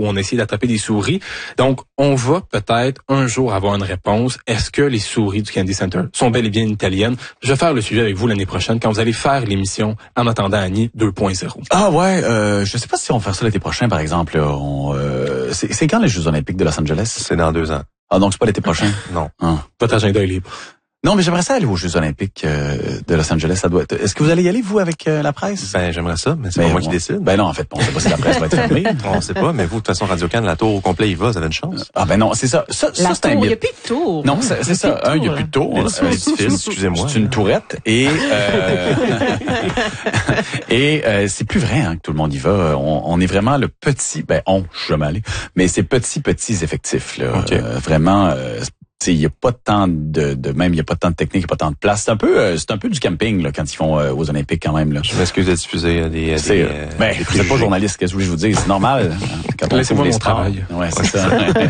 où on essaie d'attraper des souris. Donc, on va peut-être un jour avoir une réponse. Est-ce que les souris du Kennedy Center sont bel et bien italiennes? Je vais faire le sujet avec vous l'année prochaine quand vous allez faire l'émission En attendant Annie 2.0. Ah ouais, je sais pas si on va faire ça l'été prochain, par exemple. C'est quand les Jeux Olympiques de Los Angeles? C'est dans 2 ans. Ah, donc c'est pas l'été prochain? Non. Ah. Votre agenda est libre. Non, mais j'aimerais ça aller aux Jeux Olympiques de Los Angeles. Ça doit être. Est-ce que vous allez y aller, vous, avec la presse? Ben, j'aimerais ça, mais c'est pas moi qui décide. Ben non, en fait, on sait pas si la presse va être fermée. On sait pas, mais vous, de toute façon, Radio-Can, la tour au complet, il va, ça avait une chance. Ah ben non, c'est ça. Ça c'est un mythe. Il n'y a plus de tour. Non, c'est ça. Il n'y a plus de tour. C'est un édifice, excusez-moi. C'est une tourette et c'est plus vrai que tout le monde y va. On est vraiment le petit. Je suis jamais allé, mais c'est petits effectifs là. Okay. Vraiment. Il y a pas tant même il y a pas tant de technique, il y a pas tant de place. C'est un peu du camping là quand ils font aux Olympiques quand même là. Je m'excuse de diffuser des vous êtes pas journaliste, qu'est-ce que je vous dis, c'est normal. Quand on laissez-moi mon travail. Ouais, c'est ça.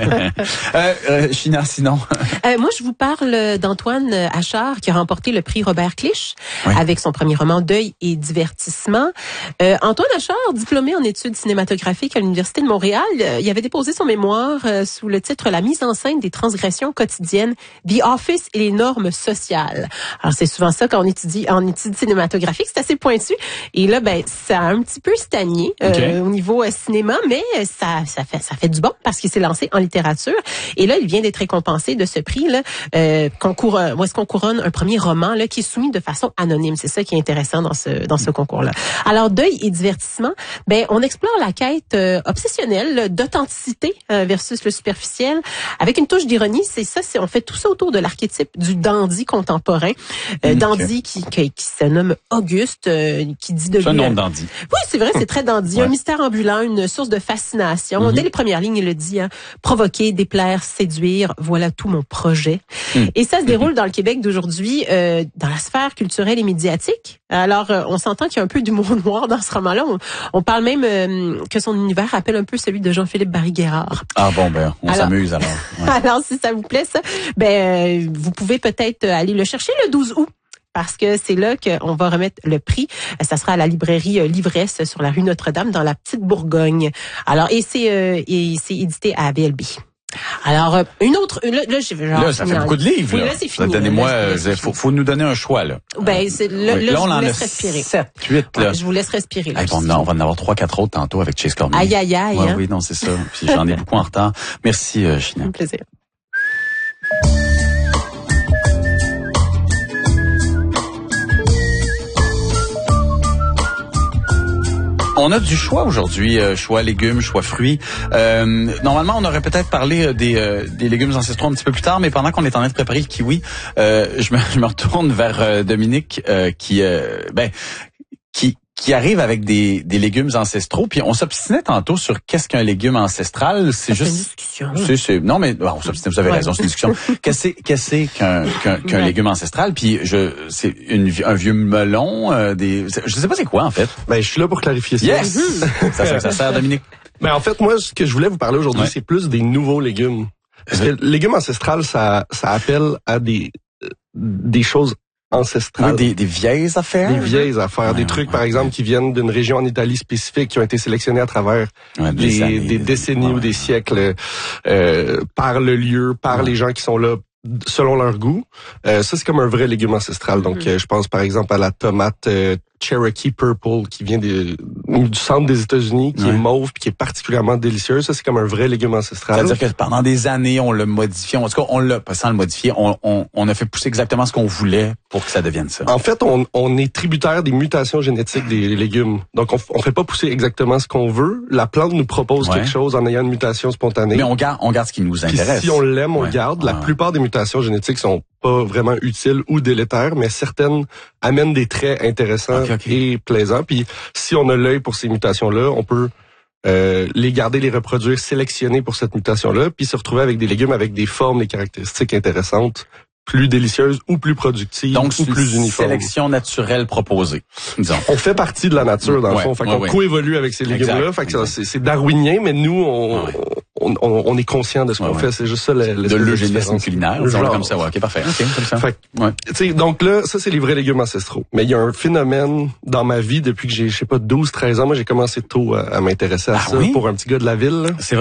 China, sinon. Moi, je vous parle d'Antoine Achard qui a remporté le prix Robert Clich avec son premier roman Deuil et divertissement. Antoine Achard, diplômé en études cinématographiques à l'Université de Montréal, il avait déposé son mémoire sous le titre La mise en scène des transgressions quotidiennes, The Office et les normes sociales. Alors, c'est souvent ça quand on étudie en études cinématographiques, c'est assez pointu. Et là, ça a un petit peu stagné au niveau cinéma, mais ça fait du bon parce qu'il s'est lancé en littérature. Et là, il vient d'être récompensé de ce prix là, où est-ce qu'on couronne un premier roman là qui est soumis de façon anonyme. C'est ça qui est intéressant dans ce concours-là. Alors, Deuil et divertissement, on explore la quête obsessionnelle d'authenticité versus le superficiel avec une touche d'ironie. On fait tout ça autour de l'archétype du dandy contemporain. Dandy qui se nomme Auguste, qui dit de lui... C'est un nom de dandy. Oui, c'est vrai, c'est très dandy. Un mystère ambulant, une source de fascination. Dès les premières lignes, il le dit, provoquer, déplaire, séduire, voilà tout mon projet. Et ça se déroule dans le Québec d'aujourd'hui, dans la sphère culturelle et médiatique. Alors, on s'entend qu'il y a un peu d'humour noir dans ce roman-là. On parle même que son univers rappelle un peu celui de Jean-Philippe Barry-Guerrard. Ah bon, on s'amuse alors. Ouais. Alors, si ça vous plaît, ça, vous pouvez peut-être aller le chercher le 12 août. Parce que c'est là qu'on va remettre le prix. Ça sera à la librairie L'Ivresse sur la rue Notre-Dame dans la Petite Bourgogne. Alors, et c'est édité à BLB. Alors, une autre, là, ça fait beaucoup de livres, là. Oui, là, c'est fini. Donnez-moi, faut nous donner un choix, là. Là, je vous laisse respirer. 7, 8, là. Je vous laisse respirer, là. On va en avoir 3-4 autres tantôt avec Chase Cormier. Aïe, aïe, aïe. Ouais, oui, non, c'est ça. Puis j'en ai beaucoup en retard. Merci, China. Un plaisir. On a du choix aujourd'hui, choix légumes, choix fruits. Normalement, on aurait peut-être parlé des légumes ancestraux un petit peu plus tard, mais pendant qu'on est en train de préparer le kiwi, je me retourne vers Dominique qui arrive avec des légumes ancestraux, puis on s'obstinait tantôt sur qu'est-ce qu'un légume ancestral. C'est juste une discussion. Non, mais on s'obstinait, vous avez raison, c'est une discussion. Qu'est-ce qu'un légume ancestral? Puis c'est un vieux melon, je sais pas c'est quoi en fait. Je suis là pour clarifier ça. Yes. ça sert, Dominique. Mais en fait, moi, ce que je voulais vous parler aujourd'hui, c'est plus des nouveaux légumes. Parce que légumes ancestrales, ça appelle à des choses ancestrales. Oui, des vieilles affaires. Des vieilles affaires. Des trucs, par exemple, qui viennent d'une région en Italie spécifique, qui ont été sélectionnés à travers des décennies ou des siècles, par le lieu, par les gens qui sont là selon leur goût. Ça, c'est comme un vrai légume ancestral. Donc, je pense par exemple à la tomate Cherokee Purple qui vient du centre des États-Unis, qui est mauve puis qui est particulièrement délicieuse. Ça, c'est comme un vrai légume ancestral. C'est-à-dire que pendant des années, on l'a modifié. En tout cas, on l'a pas sans le modifier. On a fait pousser exactement ce qu'on voulait pour que ça devienne ça. En fait, on est tributaire des mutations génétiques des légumes. Donc, on fait pas pousser exactement ce qu'on veut. La plante nous propose quelque chose en ayant une mutation spontanée. Mais on garde ce qui nous intéresse. Puis si on l'aime, on le garde. La plupart des mutations génétiques sont pas vraiment utiles ou délétères, mais certaines amènent des traits intéressants et plaisants. Puis si on a l'œil pour ces mutations-là, on peut les garder, les reproduire, sélectionner pour cette mutation-là, puis se retrouver avec des légumes avec des formes, des caractéristiques intéressantes, plus délicieuses ou plus productives. Donc, ou plus uniformes. Sélection naturelle proposée, disons. On fait partie de la nature, dans le fond. Fait qu'on coévolue avec ces légumes-là. Fait que c'est darwinien, mais nous, on est conscient de ce qu'on fait. C'est juste ça, de l'eugénisme culinaire. Comme ça, OK, parfait. OK, comme ça. Fait que, donc là, ça, c'est les vrais légumes ancestraux. Mais il y a un phénomène dans ma vie depuis que j'ai, 12-13 ans. Moi, j'ai commencé tôt à m'intéresser à ça pour un petit gars de la ville. C'est